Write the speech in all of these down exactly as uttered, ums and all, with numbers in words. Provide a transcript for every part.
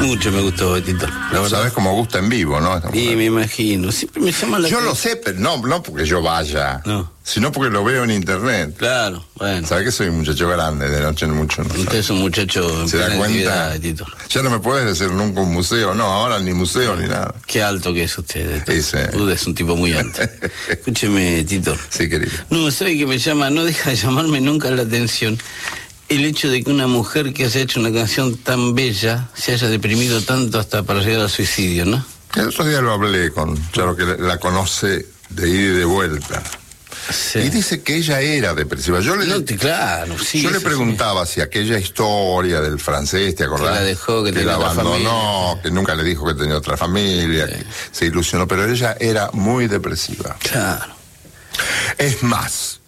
Mucho me gustó, Betito. Sabes cómo gusta en vivo, ¿no? Sí, me imagino. Siempre me llama la Yo atención. lo sé, pero no, no porque yo vaya, no. sino porque lo veo en internet. Claro, bueno. Sabes que soy un muchacho grande, de noche mucho no. Usted es un muchacho en ¿Se da cuenta? Betito. Ya no me puedes decir nunca un museo, no, ahora ni museo ni nada. Qué alto que es usted. Ese. Usted es un tipo muy alto. Escúcheme, Tito. Sí, querido. No, ¿sabe que me llama? No deja de llamarme nunca la atención el hecho de que una mujer que haya hecho una canción tan bella se haya deprimido tanto hasta para llegar al suicidio, ¿no? El otro día lo hablé con Charo, que la conoce de ida y de vuelta. Sí. Y dice que ella era depresiva. Yo le, no, te, claro, sí, yo le preguntaba sí. si aquella historia del francés, ¿te acordás? Que la dejó, que, que tenía la otra abandonó, familia. que nunca le dijo que tenía otra familia, sí. que se ilusionó, pero ella era muy depresiva. Claro. Es más,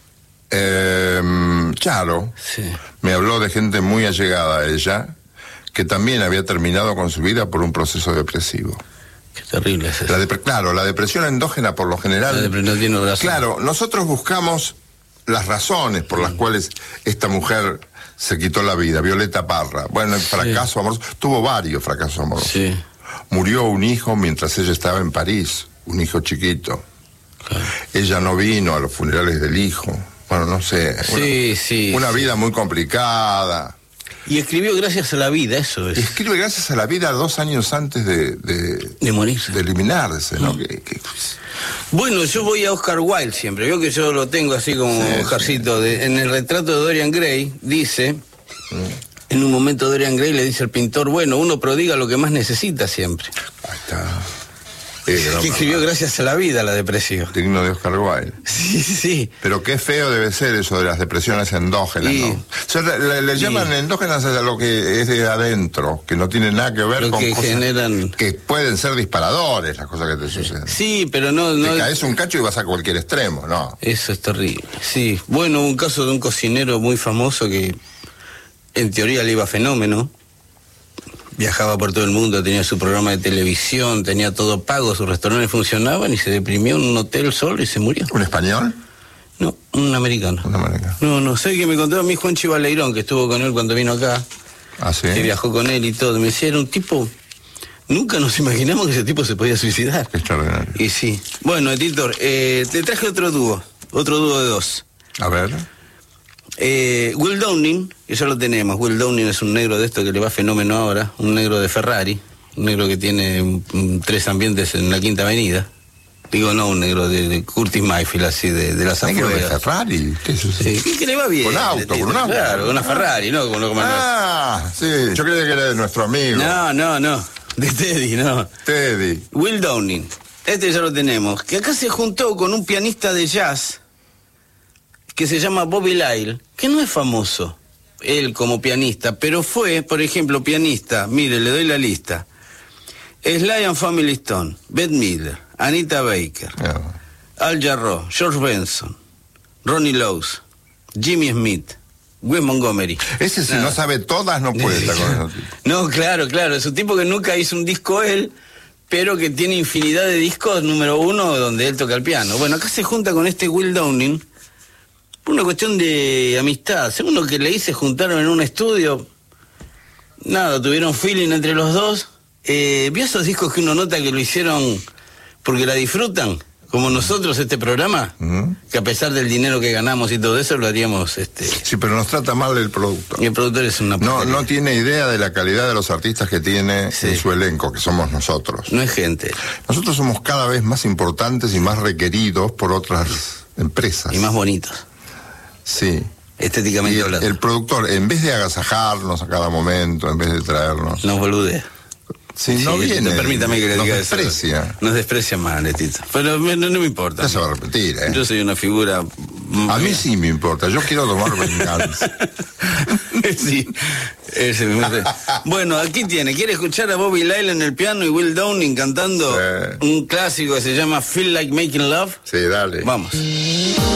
eh, Charo sí. me habló de gente muy allegada a ella, que también había terminado con su vida por un proceso depresivo. Qué terrible es eso. La depre- claro, la depresión endógena por lo general... La no tiene razón. Claro, nosotros buscamos las razones por las cuales esta mujer se quitó la vida. Violeta Parra. Bueno, el fracaso sí. amoroso. Tuvo varios fracasos amorosos. Sí. Murió un hijo mientras ella estaba en París, un hijo chiquito. Claro. Ella no vino a los funerales del hijo. Bueno, no sé. Sí, una, sí. Una sí. vida muy complicada. Y escribió Gracias a la vida, eso es. Escribe Gracias a la vida dos años antes de... De, de morirse. De eliminarse, ¿no? Mm. Que, que... Bueno, yo voy a Oscar Wilde siempre. Veo que yo lo tengo así como sí, Oscarcito. Sí. De, en el retrato de Dorian Gray, dice... Mm. En un momento Dorian Gray le dice al pintor, bueno, uno prodiga lo que más necesita siempre. Ahí está. Sí, que escribió Gracias a la vida, la depresión. Digno de Oscar Wilde. Sí, sí. Pero qué feo debe ser eso de las depresiones endógenas, sí. ¿no? O sea, le, le sí. llaman endógenas a lo que es de adentro, que no tiene nada que ver lo con que cosas generan... que pueden ser disparadores, las cosas que te suceden. Sí, pero no... no... Te caes un cacho y vas a cualquier extremo, ¿no? Eso es terrible, sí. Bueno, un caso de un cocinero muy famoso que en teoría le iba fenómeno. Viajaba por todo el mundo, tenía su programa de televisión, tenía todo pago, sus restaurantes funcionaban y se deprimió en un hotel solo y se murió. ¿Un español? No, un americano. Un americano. No, no, sé que me contó a mí Juan Chivaleirón, que estuvo con él cuando vino acá. Ah, sí. Que viajó con él y todo. Me decía, era un tipo... Nunca nos imaginamos que ese tipo se podía suicidar. Extraordinario. Y sí. Bueno, Editor, eh, te traje otro dúo, otro dúo de dos. A ver... Eh, Will Downing, que ya lo tenemos. Will Downing es un negro de esto que le va fenómeno ahora, un negro de Ferrari, un negro que tiene um, tres ambientes en la Quinta Avenida. Digo, no, un negro de, de Curtis Mayfield, así, de, de las afueras. ¿Negro de Ferrari? ¿Qué es eso? Sí, que le va bien. Con auto, con un auto. Claro, una Ferrari, ¿no? Como, como ah, no. Sí, yo creía que era de nuestro amigo. No, no, no, de Teddy, no. Teddy. Will Downing, este ya lo tenemos, que acá se juntó con un pianista de jazz que se llama Bobby Lyle, que no es famoso, él como pianista, pero fue, por ejemplo, pianista, mire, le doy la lista, Sly and Family Stone, Bette Midler, Anita Baker, no. Al Jarreau, George Benson, Ronnie Lowes, Jimmy Smith, Wes Montgomery. Ese si no, no sabe todas no puede estar con eso. No, claro, claro, es un tipo que nunca hizo un disco él, pero que tiene infinidad de discos número uno donde él toca el piano. Bueno, acá se junta con este Will Downing, una cuestión de amistad. Según lo que leí, se juntaron en un estudio. Nada, tuvieron feeling entre los dos. Eh, ¿Vio esos discos que uno nota que lo hicieron porque la disfrutan? Como nosotros este programa, uh-huh. que a pesar del dinero que ganamos y todo eso, lo haríamos... este. Sí, pero nos trata mal el productor. Y el productor es una... No, no tiene idea de la calidad de los artistas que tiene sí. en su elenco, que somos nosotros. No es gente. Nosotros somos cada vez más importantes y más requeridos por otras empresas. Y más bonitos. Sí. Estéticamente hablando. El, el productor, en vez de agasajarnos a cada momento, en vez de traernos... Nos boludea. Si sí, no viene, permítame que le nos diga desprecia. Eso. Nos desprecia más, Letito. Pero no, no me importa. No se va a repetir, ¿eh? Yo soy una figura... A mí sí me importa, yo quiero tomar venganza. Sí, ese me Bueno, aquí tiene, ¿quiere escuchar a Bobby Lyle en el piano y Will Downing cantando sí. un clásico que se llama Feel Like Making Love? Sí, dale. Vamos.